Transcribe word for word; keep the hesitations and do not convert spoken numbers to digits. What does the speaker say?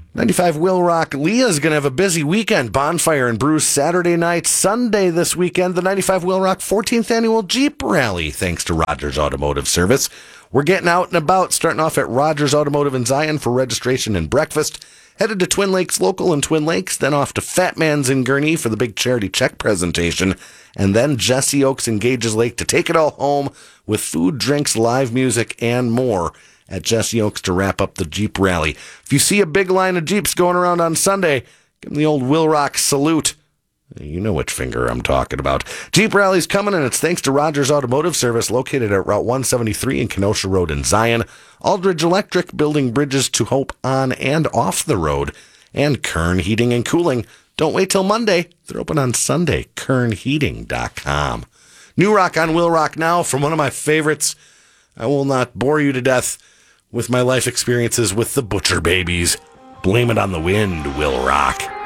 ninety-five Will Rock. Leah's going to have a busy weekend. Bonfire and Brews Saturday night. Sunday this weekend, the ninety-five Will Rock fourteenth Annual Jeep Rally, thanks to Rogers Automotive Service. We're getting out and about, starting off at Rogers Automotive in Zion for registration and breakfast. Headed to Twin Lakes Local in Twin Lakes, then off to Fat Man's in Gurnee for the big charity check presentation, and then Jesse Oaks in Gages Lake to take it all home with food, drinks, live music, and more at Jesse Oaks to wrap up the Jeep Rally. If you see a big line of Jeeps going around on Sunday, give them the old Will Rock salute. You know which finger I'm talking about. Jeep Rally's coming, and it's thanks to Rogers Automotive Service, located at Route one seventy-three and Kenosha Road in Zion. Aldridge Electric, building bridges to hope on and off the road. And Kern Heating and Cooling. Don't wait till Monday. They're open on Sunday. kern heating dot com. New rock on Will Rock now from one of my favorites. I will not bore you to death with my life experiences with the Butcher Babies. Blame It on the Wind, Will Rock.